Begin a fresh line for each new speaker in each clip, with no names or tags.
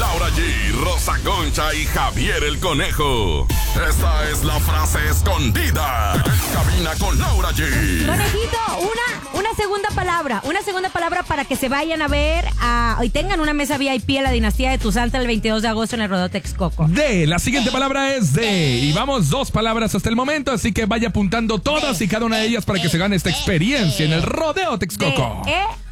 Laura G, Rosa Concha y Javier el Conejo. Esta es la frase escondida en Cabina con Laura G.
Conejito, una segunda palabra para que se vayan a ver y tengan una mesa VIP a la Dinastía de Tuzantla el 22 de agosto en el Rodeo Texcoco.
La siguiente palabra es de. Y vamos 2 palabras hasta el momento, así que vaya apuntando todas y cada una de ellas para que se gane esta experiencia en el Rodeo Texcoco.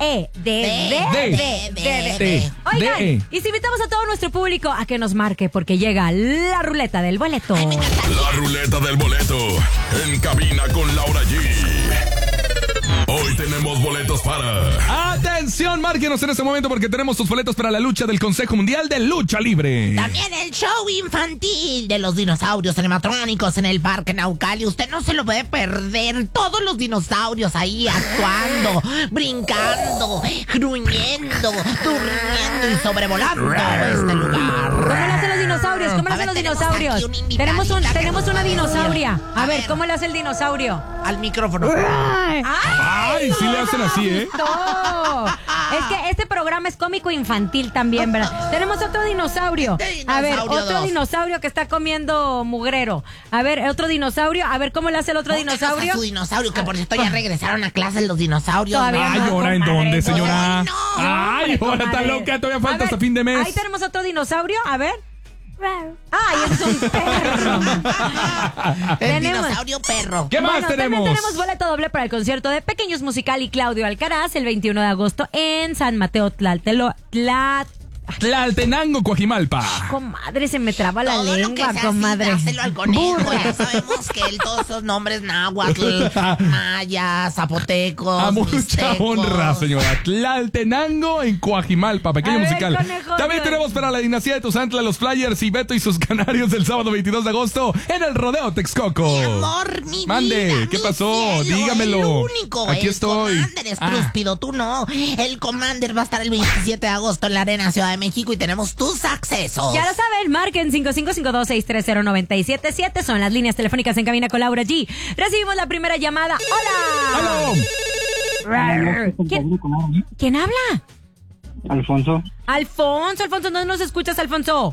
Oigan, y si invitamos a todo nuestro público a que nos marque porque llega la ruleta del boleto.
La ruleta del boleto en Cabina con Laura G. Hoy tenemos boletos para...
¡Atención! Márquenos en este momento porque tenemos tus boletos para la lucha del Consejo Mundial de Lucha Libre.
También el show infantil de los dinosaurios animatrónicos en el Parque Naucali. Usted no se lo puede perder. Todos los dinosaurios ahí actuando, brincando, gruñendo, durmiendo y sobrevolando este lugar.
¿Cómo lo hacen los dinosaurios? ¿Cómo lo hacen los dinosaurios? Tenemos una dinosauria. A ver, ¿cómo le hace el dinosaurio?
Al micrófono.
¡Ay! Sí le hacen así, ¿eh?
No. Es que este programa es cómico infantil también, ¿verdad? Tenemos otro dinosaurio. A ver, otro dinosaurio que está comiendo mugrero. A ver, otro dinosaurio. A ver, ¿cómo le hace el otro dinosaurio?
Su dinosaurio, que por cierto ya regresaron a clase los dinosaurios.
Todavía
Ay,
no,
¿ahora en
comadre,
dónde, señora?
no,
Ay, ahora está loca, todavía falta hasta fin de mes.
Ahí tenemos otro dinosaurio, a ver. ¡Ay, ese es un perro!
El dinosaurio perro.
¿Qué más
También
tenemos?
tenemos boleto doble para el concierto de Pequeños Musical y Claudio Alcaraz el 21 de agosto en San Mateo
Tlaltenango, Coajimalpa.
Comadre, se me traba la
Todo
lengua,
lo que sea
comadre.
así, dáselo al conejo. Ya sabemos que todos esos nombres náhuatl, mayas, zapotecos,
A mucha
mixtecos.
honra, señora. Tlaltenango en Coajimalpa, pequeño
A ver,
musical.
conejo,
También tenemos para la Dinastía de Tuzantla los Flyers y Beto y sus canarios el sábado 22 de agosto en el Rodeo Texcoco.
Mi amor, mi
Mande,
vida,
¿qué
mi
pasó?
cielo,
Dígamelo.
El único,
Aquí
el
estoy.
Commander es trúspido, tú no. El Commander va a estar el 27 de agosto en la Arena Ciudad de México y tenemos tus accesos.
Ya lo saben, marquen 5552-630-977. Son las líneas telefónicas en Cabina con Laura G. Recibimos la primera llamada. ¡Hola!
¡Aló!
¿Quién habla?
Alfonso.
Alfonso, ¿dónde nos escuchas, Alfonso?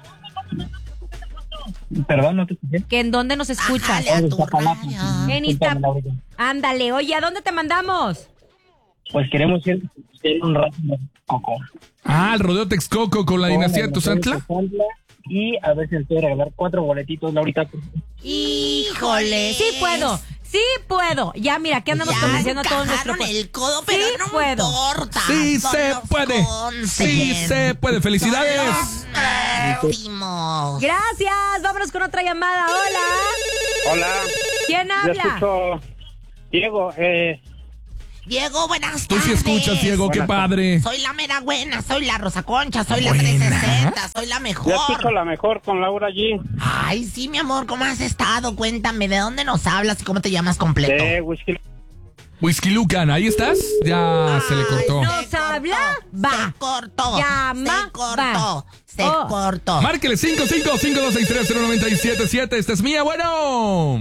Perdón, no te escuché.
¿Que en dónde nos escuchas?
Bájale a tu
Iztapalapa.
radio.
En Iztapalapa. Ándale, oye, ¿a dónde te mandamos?
Pues queremos ir un rato de Coco.
El Rodeo Texcoco con la Dinastía de Tuzantla.
Y a ver si les puedo regalar 4 boletitos, Laurita.
Híjole.
Sí puedo. Ya, mira, aquí andamos convenciendo a todos nuestros...
el codo, pero
Sí
no
puedo.
importa.
Sí
Son
se
los
puede.
Conces.
Sí se puede. ¡Felicidades!
Máximos.
Gracias, vámonos con otra llamada. Hola.
Hola.
¿Quién
Yo
habla?
escucho. Diego,
Diego, buenas
Tú
tardes.
sí escuchas, Diego, qué padre.
Soy la mera buena, soy la Rosa Concha, soy la 360, soy la mejor.
yo escucho la mejor con Laura G.
Ay, sí, mi amor, ¿cómo has estado? Cuéntame, ¿de dónde nos hablas y cómo te llamas completo?
Whisky Lucan, ¿ahí estás? Ya se le cortó.
¿Nos habla? Va.
Se cortó.
Llama,
Se cortó.
va.
Se cortó.
Márquele 5552630977. Esta es mía, bueno.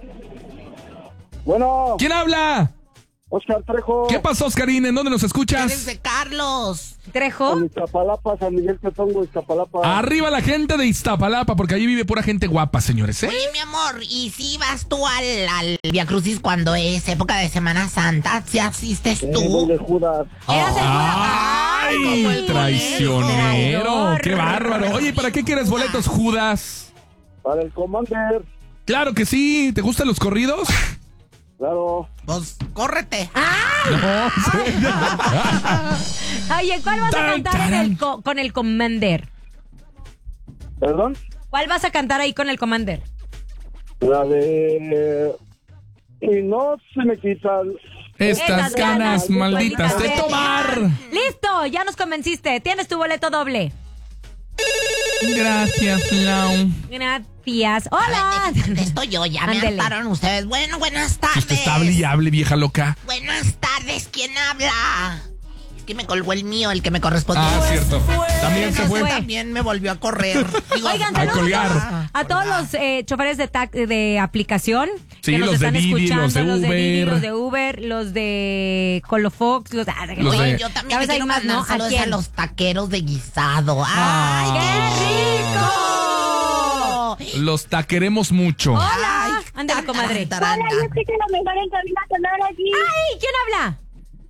Bueno,
¿Quién habla?
Oscar Trejo.
¿Qué pasó, Oscarín? ¿En dónde nos
Eres
escuchas?
de Carlos.
¿Trejo?
Iztapalapa, San Miguel Tetongo, Iztapalapa.
Arriba la gente de Iztapalapa, porque allí vive pura gente guapa, señores, ¿eh?
Oye, mi amor, ¿y si vas tú al Via Crucis cuando es época de Semana Santa? ¿Si asistes tú?
de Judas.
¿Eras el
¡Ay,
como el
traicionero!
traidor!
¡Qué bárbaro! Oye, ¿para qué quieres boletos, Judas?
Para el Commander.
Claro que sí. ¿Te gustan los corridos?
Claro.
Pues, córrete.
No.
Oye, ¿cuál vas a cantar con el Commander?
¿Perdón?
¿Cuál vas a cantar ahí con el Commander?
La de... Y no se me quitan...
Estas ganas malditas de
de
tomar.
¡Listo! Ya nos convenciste. Tienes tu boleto doble.
Gracias, Lau.
Gracias. ¡Hola!
Estoy yo, ya me
Ándele.
hartaron ustedes. Bueno, buenas tardes.
Usted está hable y hable, vieja loca.
Buenas tardes, ¿quién habla? que me colgó el mío, el que me correspondió.
Ah, cierto. También se fue.
También me volvió a correr. Digo,
Oigan,
a
saludos
colgar.
a todos los choferes de aplicación.
Sí,
que nos
los de
están
Didi,
escuchando,
los de
Didi,
Uber.
los de Uber, los de Colofox,
Los
Oye,
de-
yo también
Cada
le
vez hay
quiero
más,
mandar
¿no? ¿A
saludos
quién?
a los taqueros de guisado. ¡Ay,
¡Qué rico!
Los taqueremos mucho.
Hola, ándale, comadre.
Hola,
Yo escucho lo mejor en cabina con Laura G.
Ay, ¿quién habla?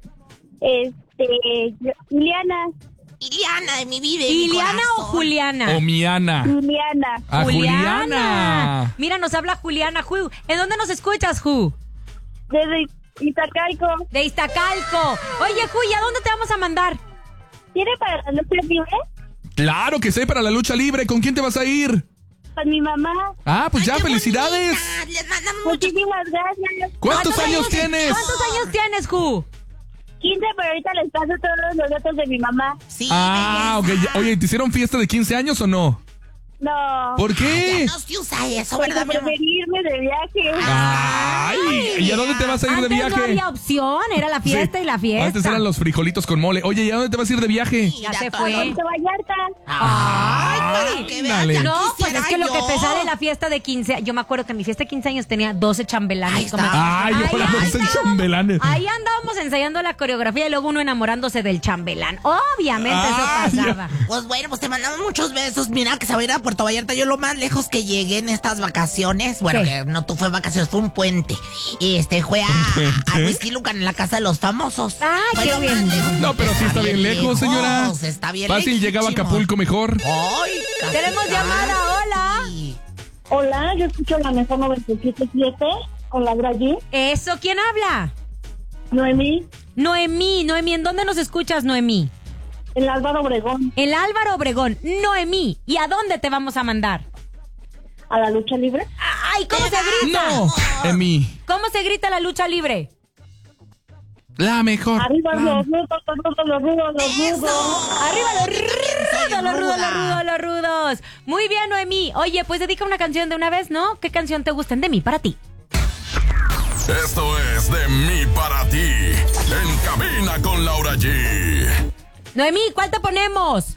Iliana.
Iliana de mi vida. y mi
¿Iliana o
corazón.
Juliana?
O Miana.
Iliana.
A Juliana.
Mira, nos habla Juliana. Ju, ¿en dónde nos escuchas, Ju?
Desde Iztacalco.
De Iztacalco. Oye, Ju, ¿y a dónde te vamos a mandar?
¿Tiene para la lucha libre?
Claro que sé, para la lucha libre. ¿Con quién te vas a ir?
Con mi mamá.
Ah, pues
Ay,
ya,
qué
felicidades.
bonita. Les mandamos muchos.
Muchísimas gracias.
¿Cuántos años tienes?
¿Cuántos años tienes, Ju?
15, pero ahorita les paso todos los datos de mi mamá.
Sí,
Ah, ok.
belleza.
Oye, ¿te hicieron fiesta de 15 años o no?
No.
¿Por
Ya
qué?
no se usa eso,
Porque
¿verdad, mi amor?
preferí irme de viaje.
Ay, ¿y a dónde te vas a ir de
Antes
viaje?
no había opción, era la fiesta
Sí.
y la fiesta.
Antes eran los frijolitos con mole. Oye, ¿y a dónde te vas a ir de viaje?
Ya
Mira
se
todo.
fue.
Puerto Vallarta.
Ay, para que vean,
Ándale.
ya
No, pues
quisiera
es que lo que te
yo.
sale en la fiesta de 15, yo me acuerdo que en mi fiesta de 15 años tenía 12 chambelanes.
Ahí está.
Ay, ahora no
ahí
sé
andábamos-
chambelanes.
Ahí andábamos ensayando la coreografía y luego uno enamorándose del chambelán. Obviamente
Ay,
eso pasaba.
Pues bueno, pues te mandamos muchos besos. Mira que se va a ir a Puerto Vallarta. Yo lo más lejos que llegué en estas vacaciones. Bueno,
¿Qué?
que no tú fue vacaciones, fue un puente. Fue a Whisky Lucan en la casa de los famosos.
Ay,
Fue
qué
lo
bien.
más lejos.
No, pero sí está bien lejos, señora.
Está bien
Fácil llegaba a
lejísimo.
Acapulco mejor.
Ay, casi,
Tenemos
casi.
llamada, hola.
Hola, yo escucho la mejor 97.7 con Laura G.
Eso, ¿quién habla?
Noemí,
Noemí, ¿en dónde nos escuchas, Noemí?
en Álvaro Obregón,
El Álvaro Obregón. Noemí, ¿y a dónde te vamos a mandar?
a la lucha libre.
Ay, ¿cómo se grita?
No, Emi,
¿Cómo se grita la lucha libre?
la mejor.
Arriba los rudos, los rudos.
Arriba los
soy ruda.
los rudos. Muy bien, Noemí. Oye, pues dedica una canción de una vez, ¿no? ¿Qué canción te gusta? De mí, para ti.
Esto es de mí para ti. En cabina con Laura G.
Noemí, ¿cuál te ponemos?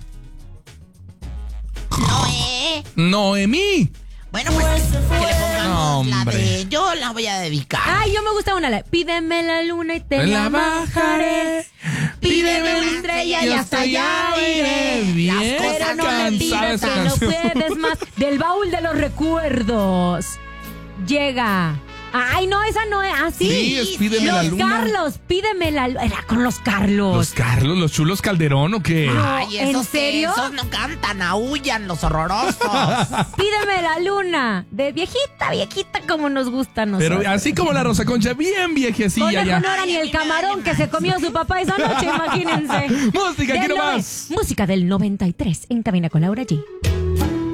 Noemí.
Bueno, pues que le pongamos la
Hombre.
de. Yo la voy a dedicar.
Ay, yo me gusta una. Pídeme la luna y te la bajaré. Pídeme una estrella y hasta allá iré.
Bien
Pero no me
cansada
pidas
esa
que no
canción.
puedes más. Del baúl de los recuerdos. Llega. Ay, no, esa no es. Ah, sí.
Sí, es Pídeme la
Los
luna.
Carlos, pídeme la luna. Era con los Carlos.
¿Los Carlos, los chulos Calderón o qué?
No.
Ay,
¿en
esos
serio?
Esos no cantan, aullan los horrorosos.
Pídeme la luna. De viejita como nos gusta a nosotros.
Pero así como la Rosa Concha, bien viejecilla ya.
No era ni el camarón que se comió su papá esa noche, imagínense.
Música, aquí
Del
nomás.
Música del 93 en Cabina con Laura G.